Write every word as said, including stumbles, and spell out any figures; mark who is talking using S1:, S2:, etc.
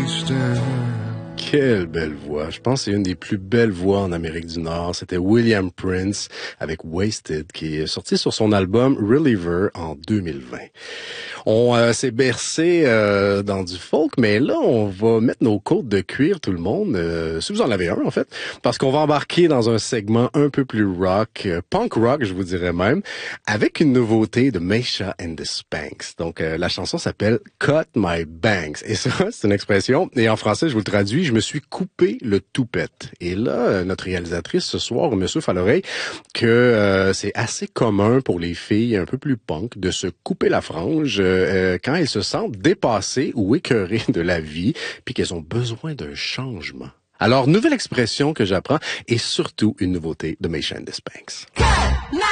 S1: wasted.
S2: Quelle belle voix. Je pense que c'est une des plus belles voix en Amérique du Nord. C'était William Prince avec Wasted qui est sorti sur son album Reliever en deux mille vingt. On euh, s'est bercé euh, dans du folk, mais là, on va mettre nos côtes de cuir, tout le monde, euh, si vous en avez un, en fait, parce qu'on va embarquer dans un segment un peu plus rock, euh, punk rock, je vous dirais même, avec une nouveauté de Meisha and the Spanks. Donc, euh, la chanson s'appelle « Cut My Bangs ». Et ça, c'est une expression, et en français, je vous le traduis, je me suis coupé le toupette. Et là, euh, notre réalisatrice, ce soir, me souffle à l'oreille que euh, c'est assez commun pour les filles un peu plus punk de se couper la frange euh, quand elles se sentent dépassées ou écœurées de la vie, puis qu'elles ont besoin d'un changement. Alors, nouvelle expression que j'apprends et surtout une nouveauté de Meisha and the Spanks.
S3: Cut my